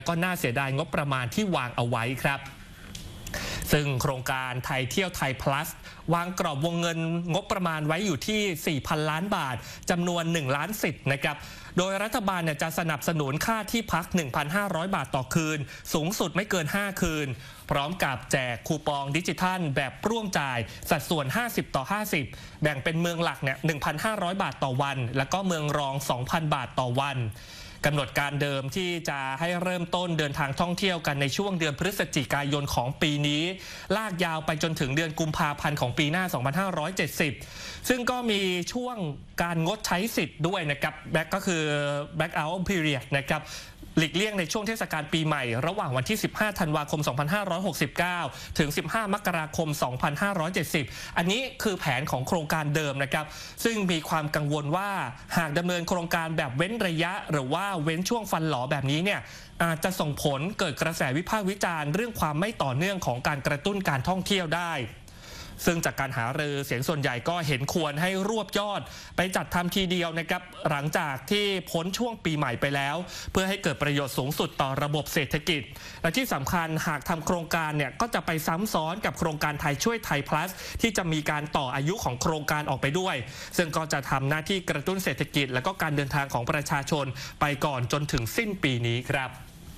ก็น่าเสียดายงบประมาณที่วางเอาไว้ครับซึ่งโครงการไทยเที่ยวไทย plus วางกรอบวงเงินงบประมาณไว้อยู่ที่ 4,000 ล้านบาทจำนวน 1 ล้านสิทธิ์นะครับโดยรัฐบาลจะสนับสนุนค่าที่พัก 1,500 บาทต่อคืนสูงสุดไม่เกิน 5 คืนพร้อมกับแจกคูปองดิจิทัลแบบร่วมจ่ายสัดส่วน 50:50 แบ่งเป็นเมืองหลักเนี่ย 1,500 บาทต่อวันแล้วก็เมืองรอง 2,000 บาทต่อวันกำหนดการเดิมที่จะให้เริ่มต้นเดินทางท่องเที่ยวกันในช่วงเดือนพฤศจิกายนของปีนี้ลากยาวไปจนถึงเดือนกุมภาพันธ์ของปีหน้า 2570 ซึ่งก็มีช่วงการงดใช้สิทธิ์ด้วยนะครับก็คือ Black Out Period นะครับหลีกเลี่ยงในช่วงเทศกาลปีใหม่ระหว่างวันที่ 15 ธันวาคม 2569 ถึง 15 มกราคม 2570 อันนี้คือแผนของโครงการเดิมนะครับซึ่งมีความกังวลว่าหากดำเนินโครงการแบบเว้นระยะหรือว่าเว้นช่วงฟันหลอแบบนี้เนี่ยอาจจะส่งผลเกิดกระแสวิพากษ์วิจารณ์เรื่องความไม่ต่อเนื่องของการกระตุ้นการท่องเที่ยวได้ซึ่งจากการหารือเสียงส่วนใหญ่ก็เห็นควรให้รวบยอดไปจัดทำทีเดียวนะครับหลังจากที่พ้นช่วงปีใหม่ไปแล้วเพื่อให้เกิดประโยชน์สูงสุดต่อระบบเศรษฐกิจและที่สำคัญหากทำโครงการเนี่ยก็จะไปซ้ำซ้อนกับโครงการไทยช่วยไทย plus ที่จะมีการต่ออายุของโครงการออกไปด้วยซึ่งก็จะทำหน้าที่กระตุ้นเศรษฐกิจและก็การเดินทางของประชาชนไปก่อนจนถึงสิ้นปีนี้ครับ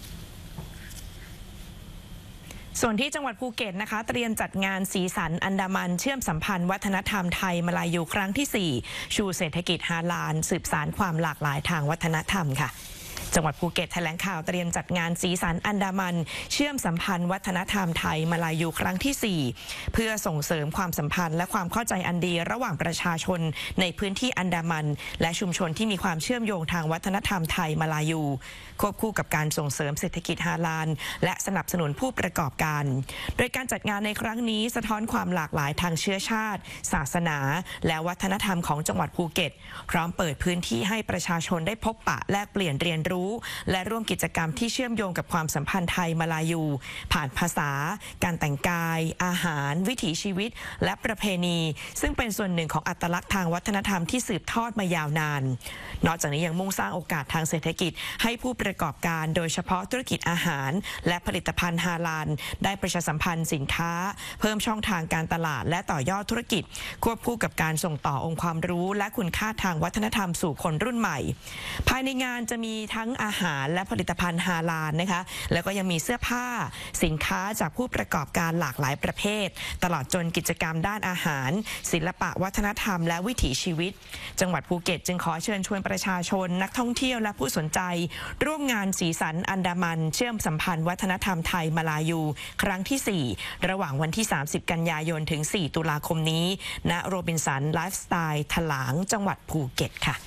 ส่วนที่จังหวัดภูเก็ตนะคะเตรียมจัดงานสีสันอันดามันเชื่อมสัมพันธ์วัฒนธรรมไทยมาลายูครั้งที่ 4 ชูเศรษฐกิจฮาลาลสืบสานความหลากหลายทางวัฒนธรรมค่ะจังหวัดภูเก็ตแถลงข่าวเตรียมจัดงานสีสันอันดามันเชื่อมสัมพันธ์วัฒนธรรมไทยมาลายูครั้งที่ 4 เพื่อส่งเสริมความสัมพันธ์และความเข้าใจอันดีระหว่างประชาชนในพื้นที่อันดามันและชุมชนที่มีความเชื่อมโยงทางวัฒนธรรมไทยมาลายูควบคู่กับการส่งเสริมเศรษฐกิจฮาลาลและสนับสนุนผู้ประกอบการโดยการจัดงานในครั้งนี้สะท้อนความหลากหลายทางเชื้อชาติศาสนาและวัฒนธรรมของจังหวัดภูเก็ตพร้อมเปิดพื้นที่ให้ประชาชนได้พบปะแลกเปลี่ยนเรียนรู้และร่วมกิจกรรมที่เชื่อมโยงกับความสัมพันธ์ไทยมาลายูผ่านภาษาการแต่งกายอาหารวิถีชีวิตและประเพณีซึ่งเป็นส่วนหนึ่งของอัตลักษณ์ทางวัฒนธรรมที่สืบทอดมายาวนานนอกจากนี้ยังมุ่งสร้างโอกาสทางเศรษฐกิจให้ผู้ประกอบการโดยเฉพาะธุรกิจอาหารและผลิตภัณฑ์ฮาลาลได้ประชาสัมพันธ์สินค้าเพิ่มช่องทางการตลาดและต่อยอดธุรกิจควบคู่กับการส่งต่อองค์ความรู้และคุณค่าทางวัฒนธรรมสู่คนรุ่นใหม่ภายในงานจะมีทั้งอาหารและผลิตภัณฑ์ฮาลาลนะคะแล้วก็ยังมีเสื้อผ้าสินค้าจากผู้ประกอบการหลากหลายประเภทตลอดจนกิจกรรมด้านอาหารศิลปะวัฒนธรรมและวิถีชีวิตจังหวัดภูเก็ตจึงขอเชิญชวนประชาชนนักท่องเที่ยวและผู้สนใจร่วมงานสีสันอันดามันเชื่อมสัมพันธ์วัฒนธรรมไทยมาลายูครั้งที่ 4 ระหว่างวันที่ 30 กันยายนถึง 4 ตุลาคมนี้ณโรบินสันไลฟ์สไตล์ถลางจังหวัดภูเก็ตค่ะ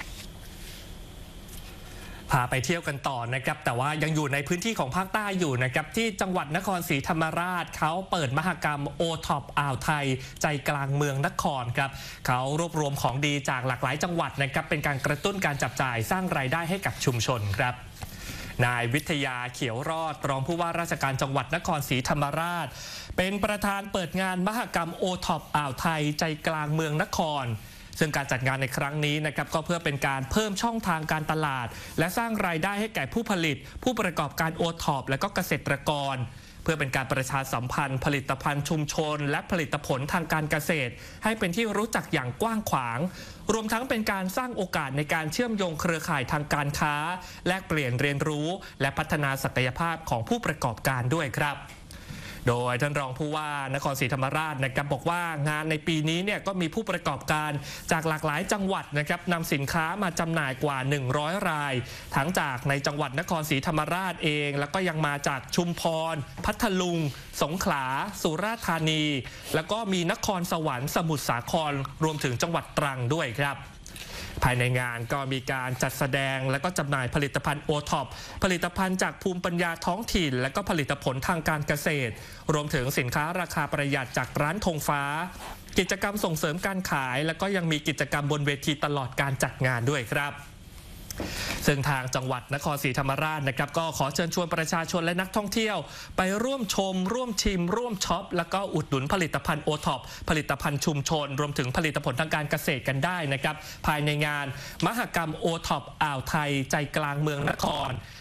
พาไปเที่ยวกันต่อนะครับแต่ว่ายังอยู่ในพื้นที่ของภาคใต้อยู่นะครับที่จังหวัดนครศรีธรรมราชเขาเปิดมหกรรม O-Top อ่าวไทยใจกลางเมืองนครครับเขารวบรวมของดีจากหลากหลายจังหวัดนะครับเป็นการกระตุ้นการจับจ่ายสร้างรายได้ให้กับชุมชนครับนายวิทยาเขียวรอดรองผู้ว่าราชการจังหวัดนครศรีธรรมราชเป็นประธานเปิดงานมหกรรม O-Top อ่าวไทยใจกลางเมืองนครซึ่งการจัดงานในครั้งนี้นะครับก็เพื่อเป็นการเพิ่มช่องทางการตลาดและสร้างรายได้ให้แก่ผู้ผลิตผู้ประกอบการ O-Top และก็เกษตรกรเพื่อเป็นการประชาสัมพันธ์ผลิตภัณฑ์ชุมชนและผลิตผลทางการเกษตรให้เป็นที่รู้จักอย่างกว้างขวางรวมทั้งเป็นการสร้างโอกาสในการเชื่อมโยงเครือข่ายทางการค้าแลกเปลี่ยนเรียนรู้และพัฒนาศักยภาพของผู้ประกอบการด้วยครับโดยท่านรองผู้ว่านครศรีธรรมราชนะครับบอกว่างานในปีนี้เนี่ยก็มีผู้ประกอบการจากหลากหลายจังหวัดนะครับนำสินค้ามาจำหน่ายกว่า100รายทั้งจากในจังหวัดนครศรีธรรมราชเองแล้วก็ยังมาจากชุมพรพัทลุงสงขลาสุราษฎร์ธานีแล้วก็มีนครสวรรค์สมุทรสาครรวมถึงจังหวัดตรังด้วยครับภายในงานก็มีการจัดแสดงและก็จำหน่ายผลิตภัณฑ์ O-Top ผลิตภัณฑ์จากภูมิปัญญาท้องถิ่นและก็ผลิตผลทางการเกษตรรวมถึงสินค้าราคาประหยัดจากร้านธงฟ้ากิจกรรมส่งเสริมการขายและก็ยังมีกิจกรรมบนเวทีตลอดการจัดงานด้วยครับซึ่งทางจังหวัดนครศรีธรรมราชนะครับก็ขอเชิญชวนประชาชนและนักท่องเที่ยวไปร่วมชมร่วมชิมร่วมช็อปแล้วก็อุดหนุนผลิตภัณฑ์ O-Top ผลิตภัณฑ์ชุมชนรวมถึงผลิตผลทางการเกษตรกันได้นะครับภายในงานมหกรรม O-Top อ่าวไทยใจกลางเมืองนคร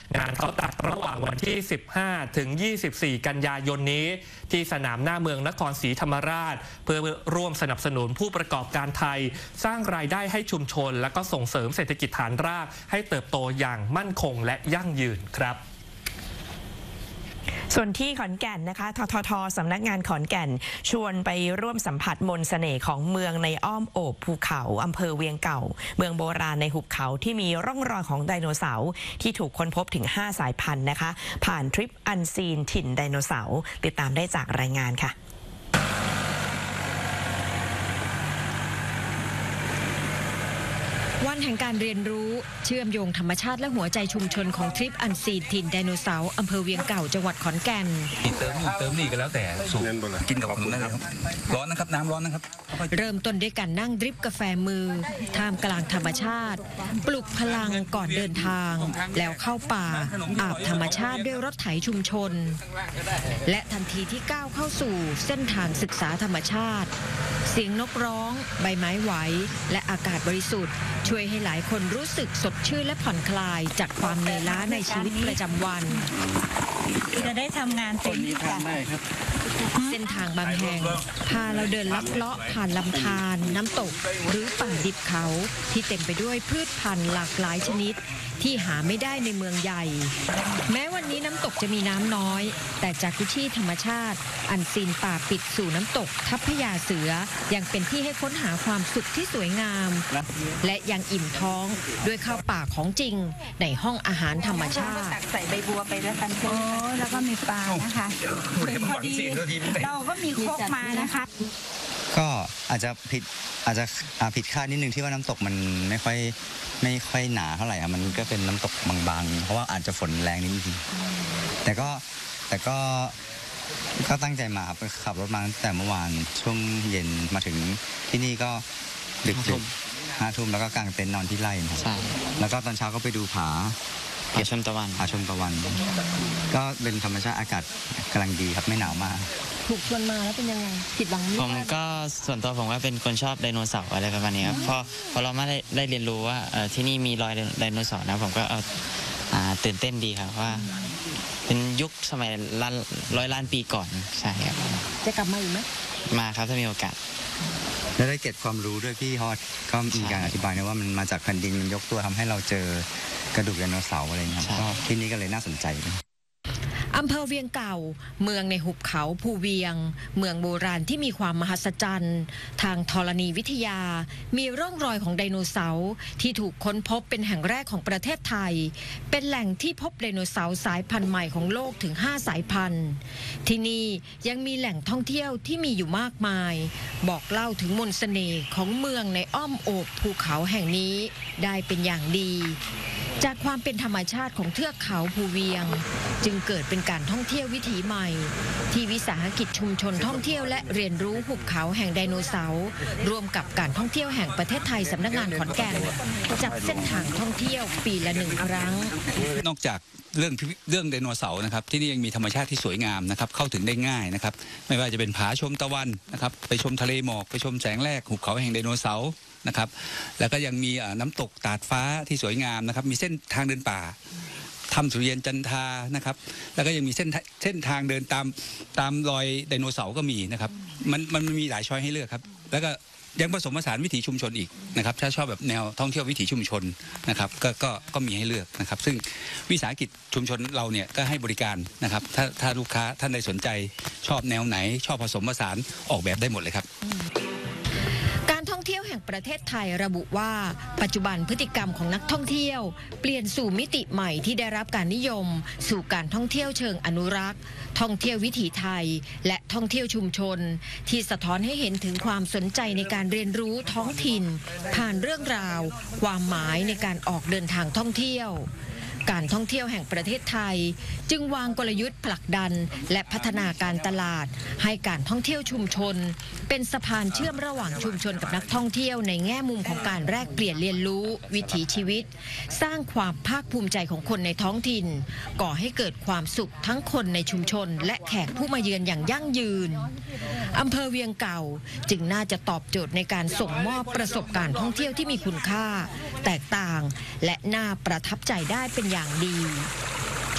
งานเขาตัดระหว่างวันที่ 15 ถึง 24 กันยายนนี้ที่สนามหน้าเมืองนครศรีธรรมราชเพื่อร่วมสนับสนุนผู้ประกอบการไทยสร้างรายได้ให้ชุมชนและก็ส่งเสริมเศรษฐกิจฐานรากให้เติบโตอย่างมั่นคงและยั่งยืนครับส่วนที่ขอนแก่นนะคะททท.สำนักงานขอนแก่นชวนไปร่วมสัมผัสมนต์เสน่ห์ของเมืองในอ้อมโอบภูเขาอำเภอเวียงเก่าเมืองโบราณในหุบเขาที่มีร่องรอยของไดโนเสาร์ที่ถูกค้นพบถึง5สายพันธุ์นะคะผ่านทริปอันซีนถิ่นไดโนเสาร์ติดตามได้จากรายงานค่ะวันแห่งการเรียนรู้เชื่อมโยงธรรมชาติและหัวใจชุมชนของทริปอันซีนถิ่นไดโนเสาร์อำเภอเวียงเก่าจังหวัดขอนแก่นเติมนี่ก็แล้วแต่สูบกินกับขนมได้เลยครับร้อนนะครับน้ำร้อนนะครับเริ่มต้นด้วยการนั่งดริปกาแฟมือท่ามกลางธรรมชาติปลุกพลังก่อนเดินทางแล้วเข้าป่าอาบธรรมชาติด้วยรถไถชุมชนและทันทีที่ก้าวเข้าสู่เส้นทางศึกษาธรรมชาติเสียงนกร้องใบไม้ไหวและอากาศบริสุทธิ์ช่วยให้หลายคนรู้สึกสดชื่นและผ่อนคลายจากความเหนื่อยล้าในชีวิตประจำวันจะได้ทำงานเต็มที่เส้นทางบางแห่งพาเราเดินลัดเลาะผ่านลำธารน้ำตกหรือป่าดิบเขาที่เต็มไปด้วยพืชพันธุ์หลากหลายชนิดที่หาไม่ได้ในเมืองใหญ่แม้วันนี้น้ำตกจะมีน้ำน้อยแต่จากกุชี่ธรรมชาติอันซีนป่าปิดสู่น้ำตกทัพพญาเสือยังเป็นที่ให้ค้นหาความสุขที่สวยงามและยังอิ่มท้องด้วยข้าวป่าของจริงในห้องอาหารธรรมชาติใส่ใบบัวไปแล้วกันแล้วก็มีปลานะคะพอดีเราก็มีโคกมานะคะก็อาจจะผิดคาดนิดนึงที่ว่าน้ำตกมันไม่ค่อยหนาเท่าไหร่ครับมันก็เป็นน้ำตกบางๆเพราะว่าอาจจะฝนแรงนิดนึงแต่ก็ตั้งใจมาครับขับรถมาตั้งแต่เมื่อวานช่วงเย็นมาถึงที่นี่ก็ดึก5 ทุ่มแล้วก็กางเต็นท์นอนที่ไร่ครับแล้วก็ตอนเช้าก็ไปดูผาชมตะวันก็เป็นธรรมชาติอากาศกำลังดีครับไม่หนาวมากถูกชวนมาแล้วเป็นยังไงผิดหวังไหมผมก็ส่วนตัวผมก็เป็นคนชอบไดโนเสาร์อะไรประมาณนี้ครับพอเรามาได้เรียนรู้ว่าที่นี่มีรอยไดโนเสาร์นะผมก็ตื่นเต้นดีครับว่าเป็นยุคสมัย100 ล้านปีก่อนใช่ครับจะกลับมาอีกไหมมาครับถ้ามีโอกาสแล้วได้เก็บความรู้ด้วยพี่ฮอดก็มีการอธิบายนะว่ามันมาจากแผ่นดินมันยกตัวทำให้เราเจอกระดูกไดโนเสาร์อะไรเงี้ยก็ที่นี่ก็เลยน่าสนใจอำเภอเวียงเก่าเมืองในหุบเขาภูเวียงเมืองโบราณที่มีความมหัศจรรย์ทางธรณีวิทยามีร่องรอยของไดโนเสาร์ที่ถูกค้นพบเป็นแห่งแรกของประเทศไทยเป็นแหล่งที่พบไดโนเสาร์สายพันธุ์ใหม่ของโลกถึง5สายพันธุ์ที่นี่ยังมีแหล่งท่องเที่ยวที่มีอยู่มากมายบอกเล่าถึงมนต์เสน่ห์ของเมืองในอ้อมโอบภูเขาแห่งนี้ได้เป็นอย่างดีจากความเป็นธรรมชาติของเทือกเขาภูเวียงจึงเกิดเป็นการท่องเที่ยววิถีใหม่ที่วิสาหกิจชุมชนท่องเที่ยวและเรียนรู้หุบเขาแห่งไดโนเสาร์ร่วมกับการท่องเที่ยวแห่งประเทศไทยสำนักงานขอนแก่นจัดเส้นทางท่องเที่ยวปีละ1 ครั้งนอกจากเรื่องไดโนเสาร์นะครับที่นี่ยังมีธรรมชาติที่สวยงามนะครับเข้าถึงได้ง่ายนะครับไม่ว่าจะเป็นผาชมตะวันนะครับไปชมทะเลหมอกไปชมแสงแรกหุบเขาแห่งไดโนเสาร์นะครับแล้วก็ยังมีน้ำตกตาดฟ้าที่สวยงามนะครับมีเส้นทางเดินป่าถ้ำสุริยันจันทรานะครับแล้วก็ยังมีเส้นทางเดินตามรอยไดโนเสาร์ก็มีนะครับมันมีหลายช้อยให้เลือกครับแล้วก็ยังผสมผสานวิถีชุมชนอีกนะครับถ้าชอบแบบแนวท่องเที่ยววิถีชุมชนนะครับก็มีให้เลือกนะครับซึ่งวิสาหกิจชุมชนเราเนี่ยก็ให้บริการนะครับถ้าลูกค้าท่านใดสนใจชอบแนวไหนชอบผสมผสานออกแบบได้หมดเลยครับท่องเที่ยวแห่งประเทศไทยระบุว่าปัจจุบันพฤติกรรมของนักท่องเที่ยวเปลี่ยนสู่มิติใหม่ที่ได้รับการนิยมสู่การท่องเที่ยวเชิงอนุรักษ์ท่องเที่ยววิถีไทยและท่องเที่ยวชุมชนที่สะท้อนให้เห็นถึงความสนใจในการเรียนรู้ท้องถิ่นผ่านเรื่องราวความหมายในการออกเดินทางท่องเที่ยวการท่องเที่ยวแห่งประเทศไทยจึงวางกลยุทธ์ผลักดันและพัฒนาการตลาดให้การท่องเที่ยวชุมชนเป็นสะพานเชื่อมระหว่างชุมชนกับนักท่องเที่ยวในแง่มุมของการแลกเปลี่ยนเรียนรู้วิถีชีวิตสร้างความภาคภูมิใจของคนในท้องถิ่นก่อให้เกิดความสุขทั้งคนในชุมชนและแขกผู้มาเยือนอย่างยั่งยืนอำเภอเวียงเก่าจึงน่าจะตอบโจทย์ในการส่งมอบประสบการณ์ท่องเที่ยวที่มีคุณค่าแตกต่างและน่าประทับใจได้เป็นอย่างดี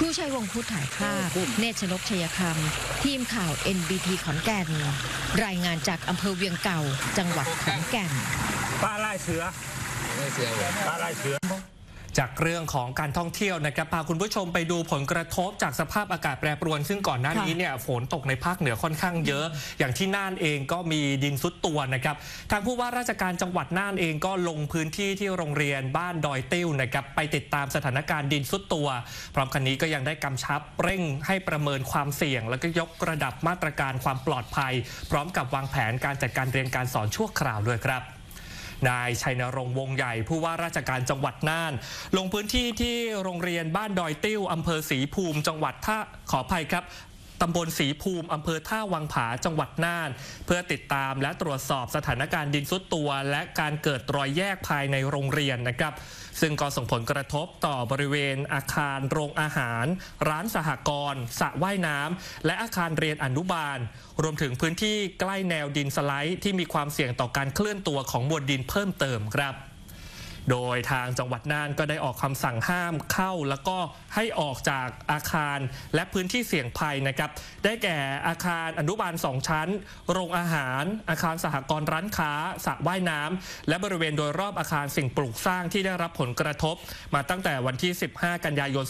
ชูชัยวงศ์พุทธถ่ายภาพเนตรชนกชัยคำทีมข่าว NBT ขอนแก่นรายงานจากอำเภอเวียงเก่าจังหวัดขอนแก่นปลาลายเสือปลาลายเสือจากเรื่องของการท่องเที่ยวนะครับพาคุณผู้ชมไปดูผลกระทบจากสภาพอากาศแปรปรวนซึ่งก่อนหน้านี้เนี่ยฝนตกในภาคเหนือค่อนข้างเยอะอย่างที่น่านเองก็มีดินซุดตัวนะครับทางผู้ว่าราชการจังหวัดน่านเองก็ลงพื้นที่ที่โรงเรียนบ้านดอยติ้วนะครับไปติดตามสถานการณ์ดินซุดตัวพร้อมกันนี้ก็ยังได้กำชับเร่งให้ประเมินความเสี่ยงแล้วก็ยกระดับมาตรการความปลอดภัยพร้อมกับวางแผนการจัดการเรียนการสอนชั่วคราวด้วยครับนายชัยนรงค์วงใหญ่ผู้ว่าราชการจังหวัดน่านลงพื้นที่ที่โรงเรียนบ้านดอยติ้วอำเภอศรีภูมิจังหวัดขออภัยครับตำบลศรีภูมิอำเภอท่าวังผาจังหวัดน่านเพื่อติดตามและตรวจสอบสถานการณ์ดินซุดตัวและการเกิดรอยแยกภายในโรงเรียนนะครับซึ่งก็ส่งผลกระทบต่อบริเวณอาคารโรงอาหารร้านสหกรณ์สระว่ายน้ำและอาคารเรียนอนุบาลรวมถึงพื้นที่ใกล้แนวดินสไลด์ที่มีความเสี่ยงต่อการเคลื่อนตัวของมวลดินเพิ่มเติมครับโดยทางจังหวัดน่านก็ได้ออกคำสั่งห้ามเข้าแล้วก็ให้ออกจากอาคารและพื้นที่เสี่ยงภัยนะครับได้แก่อาคารอนุบาล2ชั้นโรงอาหารอาคารสหกรณ์ร้านค้าสระว่ายน้ำและบริเวณโดยรอบอาคารสิ่งปลูกสร้างที่ได้รับผลกระทบมาตั้งแต่วันที่15กันยายน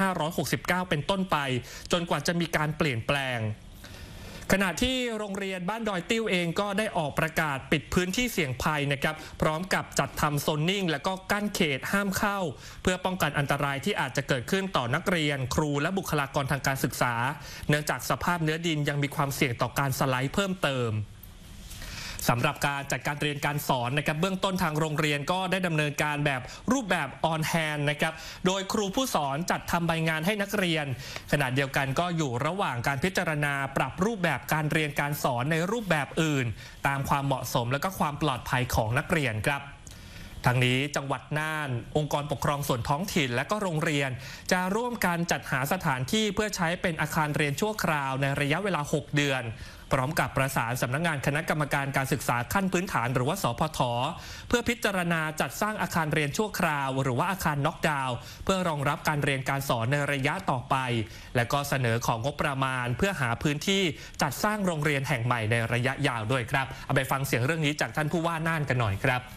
2569เป็นต้นไปจนกว่าจะมีการเปลี่ยนแปลงขณะที่โรงเรียนบ้านดอยติ้วเองก็ได้ออกประกาศปิดพื้นที่เสี่ยงภัยนะครับพร้อมกับจัดทำโซนนิ่งและก็กั้นเขตห้ามเข้าเพื่อป้องกันอันตรายที่อาจจะเกิดขึ้นต่อนักเรียนครูและบุคลากรทางการศึกษาเนื่องจากสภาพเนื้อดินยังมีความเสี่ยงต่อการสไลด์เพิ่มเติมสำหรับการจัดการเรียนการสอนนะครับเบื้องต้นทางโรงเรียนก็ได้ดำเนินการแบบรูปแบบออนแฮนด์นะครับโดยครูผู้สอนจัดทำใบงานให้นักเรียนขณะเดียวกันก็อยู่ระหว่างการพิจารณาปรับรูปแบบการเรียนการสอนในรูปแบบอื่นตามความเหมาะสมและก็ความปลอดภัยของนักเรียนครับทางนี้จังหวัดน่านองค์กรปกครองส่วนท้องถิ่นและก็โรงเรียนจะร่วมกันจัดหาสถานที่เพื่อใช้เป็นอาคารเรียนชั่วคราวในระยะเวลา6 เดือนพร้อมกับประสานสำนักงานคณะกรรมการการศึกษาขั้นพื้นฐานหรือว่าสพท.เพื่อพิจารณาจัดสร้างอาคารเรียนชั่วคราวหรือว่าอาคารน็อกดาวน์เพื่อรองรับการเรียนการสอนในระยะต่อไปและก็เสนอของงบประมาณเพื่อหาพื้นที่จัดสร้างโรงเรียนแห่งใหม่ในระยะยาวด้วยครับเอาไปฟังเสียงเรื่องนี้จากท่านผู้ว่าน่านกันหน่อยครับ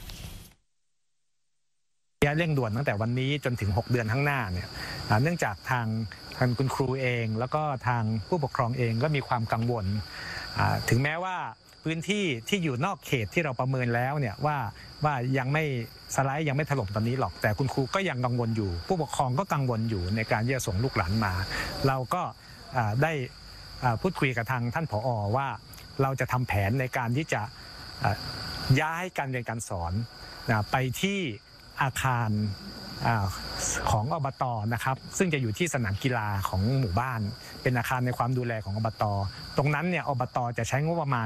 เร่งด่วนตั้งแต่วันนี้จนถึง6 เดือนข้างหน้าเนี่ยเนื่องจากทางคุณครูเองแล้วก็ทางผู้ปกครองเองก็มีความกังวลถึงแม้ว่าพื้นที่ที่อยู่นอกเขตที่เราประเมินแล้วเนี่ยว่ายังไม่สไลด์ยังไม่ถล่มตอนนี้หรอกแต่คุณครูก็ยังกังวลอยู่ผู้ปกครองก็กังวลอยู่ในการที่จะส่งลูกหลานมาเราก็ได้พูดคุยกับทางท่านผอ.ว่าเราจะทำแผนในการที่จะย้ายการเรียนการสอนไปที่อาคารของอบต.นะครับซึ่งจะอยู่ที่สนามกีฬาของหมู่บ้านเป็นอาคารในความดูแลของอบต.ตรงนั้นเนี่ยอบต.จะใช้งบประมาณ